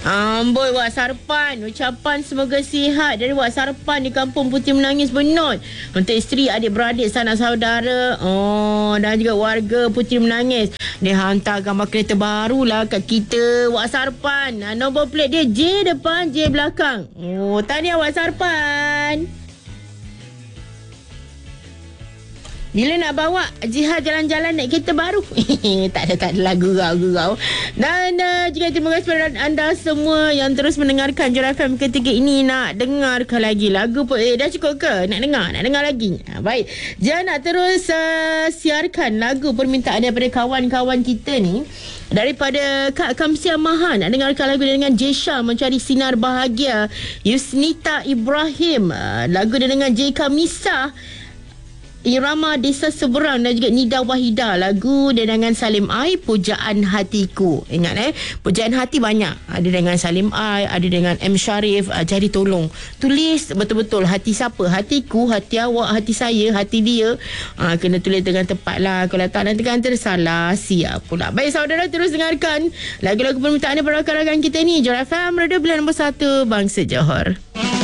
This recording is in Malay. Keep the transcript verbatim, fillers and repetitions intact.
Amboi Wak Sarpan, ucapan semoga sihat dari Wak Sarpan di Kampung Putih Menangis Benut untuk isteri, adik-beradik, sanak saudara, oh, dan juga warga Putih Menangis. Dia hantar gambar kereta baru lah kat kita, Wak Sarpan. Nombor plate dia J depan, J belakang. Oh, tahniah Wak Sarpan. Bila nak bawa Jihad jalan-jalan naik kereta baru? tak ada, tak ada lah, gurau-gurau. Dan uh, juga terima kasih kepada anda semua yang terus mendengarkan Jura F M ketiga ini. Nak dengarkan lagi lagu pun? Eh, dah cukup ke? Nak dengar? Nak dengar lagi? Ha, baik. Jangan nak terus uh, siarkan lagu permintaan daripada kawan-kawan kita ni. Daripada Kak Kamsia Mahan, nak dengarkan lagu dia dengan Jesha, Mencari Sinar Bahagia. Yusnita Ibrahim, uh, lagu dia dengan J. Kamisa, Irama Desa Seberang, dan juga Nida Wahida, lagu dia dengan Salim Ai, Pujaan Hatiku. Ingat eh, pujaan hati banyak. Ada dengan Salim Ai, ada dengan M Sharif. uh, Jadi tolong tulis betul-betul hati siapa, hatiku, hati awak, hati saya, hati dia. uh, Kena tulis dengan tepat lah. Kalau tak nanti kan tersalah, siap pula. Baik saudara, terus dengarkan lagu-lagu permintaan daripada rakan-rakan kita ni. Jura F M, Radio Pilihan Nombor satu Bangsa Johor.